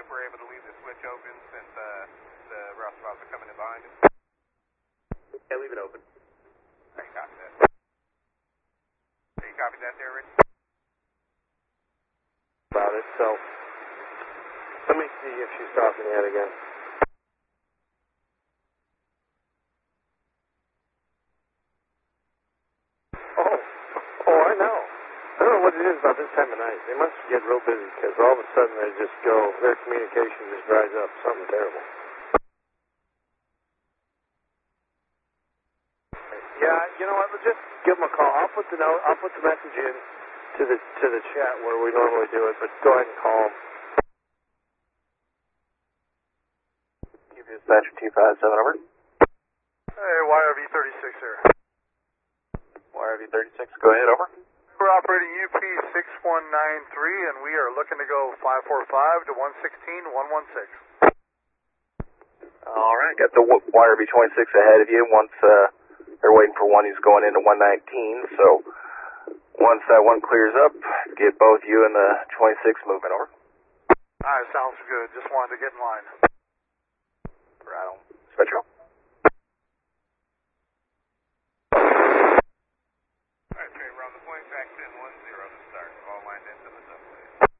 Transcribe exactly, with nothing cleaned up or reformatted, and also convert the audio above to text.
if we're able to leave the switch open since uh, the roustabouts are coming in behind us. Yeah, leave it open. Alright, copy that. Are you copy that there, Rich? About it, so let me see if she's talking yet again. Oh, oh, I know. I don't know what it is about this time of night. They must get real busy because all of a sudden they just go, their communication just dries up. Something terrible. Yeah, you know what? Just give them a call. I'll put the note. I'll put the message in to the to the chat where we normally do it. But go ahead and call them. Q B Dispatcher two five seven over. Hey, Y R V thirty-six here. Y R V thirty-six. Go ahead. Over. We're operating U P six one nine three, and we are looking to go five four five to one sixteen one one six. All right. Got the Y R V twenty-six ahead of you. Once uh, they're waiting for one who's going into one nineteen. So once that one clears up, get both you and the twenty-six moving over. All right, sounds good. Just wanted to get in line. Right on. Spectral.